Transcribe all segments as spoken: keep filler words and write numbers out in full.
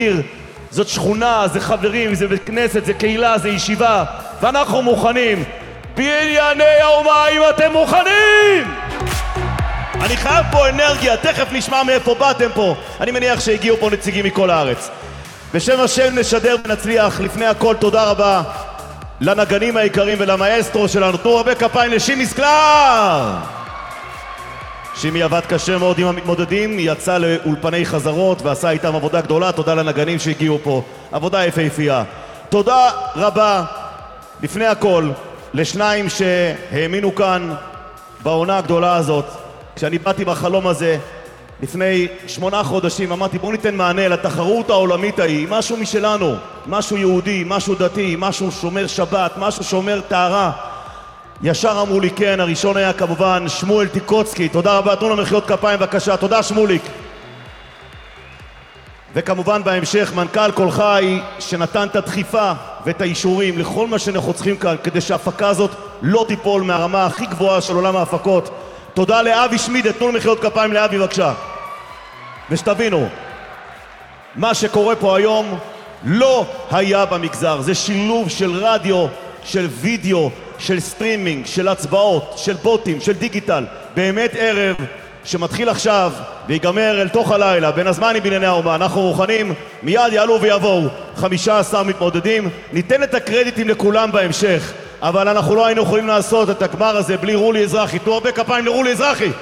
עיר, זאת שכונה, זה חברים, זה בית כנסת, זה קהילה, זה ישיבה, ואנחנו מוכנים. בנייני האומה, אם אתם מוכנים! אני חייב פה אנרגיה, תכף נשמע מאיפה באתם פה. אני מניח שהגיעו פה נציגים מכל הארץ. בשם השם נשדר ונצליח. לפני הכל תודה רבה לנגנים היקרים ולמאסטרו שלנו. תנו הרבה כפיים לשימי סקלר. שימי עבד קשה מאוד עם המתמודדים, יצא לאולפני חזרות ועשה איתם עבודה גדולה. תודה לנגנים שהגיעו פה, עבודה יפהפייה. תודה רבה לפני הכל לשניים שהאמינו כאן בעונה הגדולה הזאת. כשאני באתי בחלום הזה לפני שמונה חודשים, אמרתי בואו ניתן מענה לתחרות העולמית ההיא, משהו משלנו, משהו יהודי, משהו דתי, משהו שומר שבת, משהו שומר טהרה. ישר אמרו לי כן. הראשון היה כמובן שמואל טיקוצקי. תודה רבה, תנו לו מחיאות כפיים בבקשה. תודה שמוליק. וכמובן בהמשך מנכ"ל כל חי שנתן את הדחיפה ואת האישורים לכל מה שאנחנו צריכים כאן כדי שההפקה הזאת לא תיפול מהרמה הכי גבוהה של עולם ההפקות. תודה לאבי שמיד, תנו לו מחיאות כפיים לאבי בבקשה. ושתבינו, מה שקורה פה היום לא היה במגזר. זה שילוב של רדיו, של וידאו, של סטרימינג, של הצבעות, של בוטים, של דיגיטל. באמת ערב שמתחיל עכשיו ויגמר אל תוך הלילה, בין הזמנים בנייני האומה. אנחנו מוכנים, מיד יעלו ויבואו חמישה עשר מתמודדים. ניתן את הקרדיטים לכולם בהמשך, אבל אנחנו לא היינו יכולים לעשות את הגמר הזה בלי רולי אזרחי. תנו הרבה כפיים לרולי אזרחי.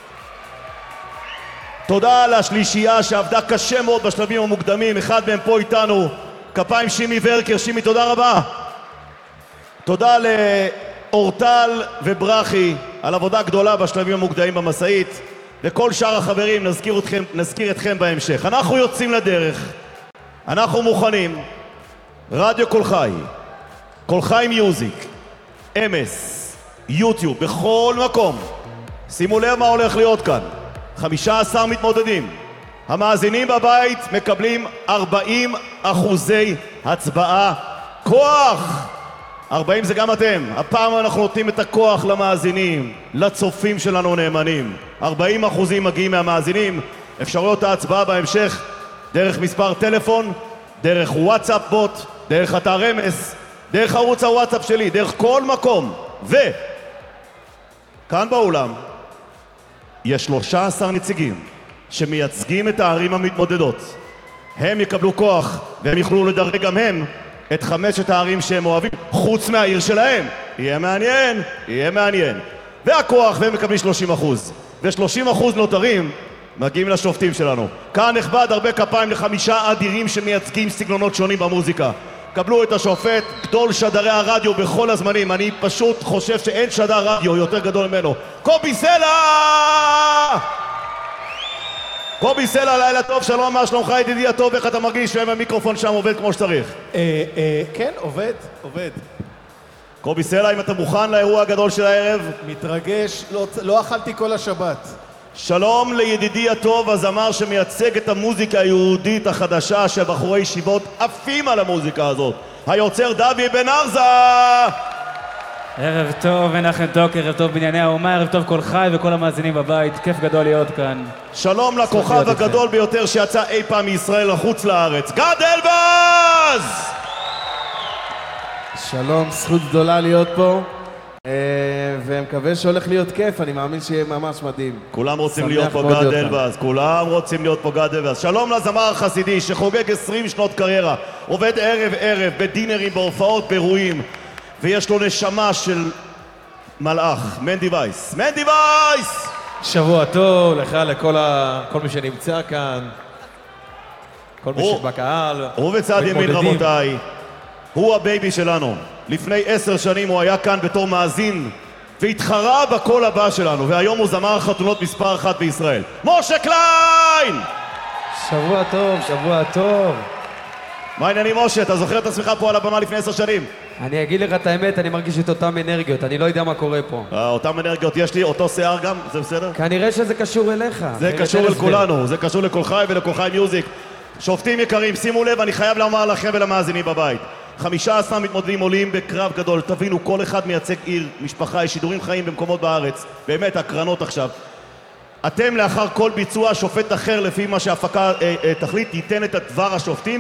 תודה לשלישייה שעבדה קשה מאוד בשלבים המוקדמים, אחד מהם פה איתנו. כפיים שימי ורקר. שימי תודה רבה. תודה לאורטל וברכי על עבודה גדולה בשלבים המוקדמים במסעית, וכל שאר החברים נזכיר אתכם, נזכיר אתכם בהמשך. אנחנו יוצאים לדרך, אנחנו מוכנים. רדיו כל חי, כל חי מיוזיק, אמס, יוטיוב, בכל מקום. שימו לב מה הולך להיות כאן. חמישה עשר מתמודדים. המאזינים בבית מקבלים ארבעים אחוזי הצבעה. כוח! ארבעים זה גם אתם. הפעם אנחנו נותנים את הכוח למאזינים, לצופים שלנו נאמנים. ארבעים אחוזים מגיעים מהמאזינים. אפשרויות ההצבעה בהמשך דרך מספר טלפון, דרך וואטסאפ בוט, דרך אתר אמס, דרך ערוץ הוואטסאפ שלי, דרך כל מקום. וכאן באולם יש שלושה עשר נציגים שמייצגים את הערים המתמודדות. הם יקבלו כוח והם יוכלו לדרג גם הם את חמשת הערים שהם אוהבים, חוץ מהעיר שלהם. יהיה מעניין, יהיה מעניין. והכוח, והם מקבלים שלושים אחוז. ו-שלושים אחוז נותרים מגיעים לשופטים שלנו. כאן נכבד הרבה כפיים לחמישה אדירים שמייצגים סגנונות שונים במוזיקה. קבלו את השופט, גדול שדרי הרדיו בכל הזמנים. אני פשוט חושב שאין שדר רדיו יותר גדול ממנו. קובי סלע! קובי סלע, לילה טוב, שלום, מה שלומך ידידי הטוב, איך אתה מרגיש שהם המיקרופון שם עובד כמו שצריך? אה, אה, כן, עובד, עובד. קובי סלע, אם אתה מוכן לאירוע הגדול של הערב? מתרגש, לא, לא אכלתי כל השבת. שלום לידידי הטוב, הזמר שמייצג את המוזיקה היהודית החדשה שבחורי ישיבות עפים על המוזיקה הזאת, היוצר דבי בן ארזה. ערב טוב, מנחם טוק, ערב טוב בנייני האומה, ערב טוב כל חי וכל המאזינים בבית, כיף גדול להיות כאן. שלום לכוכב הגדול ביותר שיצא אי פעם מישראל לחוץ לארץ, גד אלבז! שלום, זכות גדולה להיות פה, ומקווה שהולך להיות כיף, אני מאמין שיהיה ממש מדהים. כולם רוצים להיות פה גד אלבז, כולם רוצים להיות פה גד אלבז. שלום לזמר החסידי שחוגג עשרים שנות קריירה, עובד ערב ערב בדינרים, בהופעות, באירועים, ויש לו נשמה של מלאך. מנדי וייס. מנדי וייס! שבוע טוב לך, לכל ה... כל מי שנמצא כאן, כל מי שבקהל. הוא בצד ימין רבותיי, הוא הבייבי שלנו. לפני עשר שנים הוא היה כאן בתור מאזין והתחרה בקול הבא שלנו, והיום הוא זמר חתונות מספר אחת בישראל. משה קליין! שבוע טוב, שבוע טוב. מה העניינים משה? אתה זוכר את עצמך פה על הבמה לפני עשר שנים? אני אגיד לך את האמת, אני מרגיש את אותם אנרגיות, אני לא יודע מה קורה פה. אה, אותם אנרגיות יש לי, אותו שיער גם, זה בסדר? כנראה שזה קשור אליך. זה קשור לכולנו, זה קשור לכל חי ולכל חי מיוזיק. שופטים יקרים, שימו לב, אני חייב לומר לכם ולמאזינים בבית. חמישה עשר מתמודדים עולים בקרב גדול, תבינו, כל אחד מייצג עיר, משפחה, יש שידורים חיים במקומות בארץ, באמת, הקרנות עכשיו. אתם לאחר כל ביצוע, שופט אחר לפי מה שההפקה אה, אה, תחליט, ייתן את הדבר השופטים